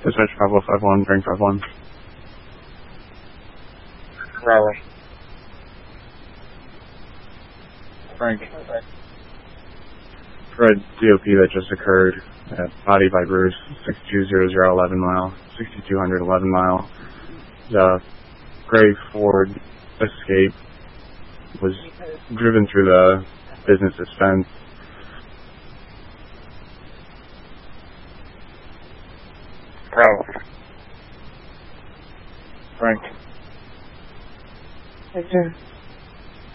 Dispatch 5051, Frank 51. Bravo. Frank. Fred DOP that just occurred at body by Bruce, 6200 mile, 6200 11 mile. The gray Ford Escape was driven through the business's fence. Bravo. Frank. Victor.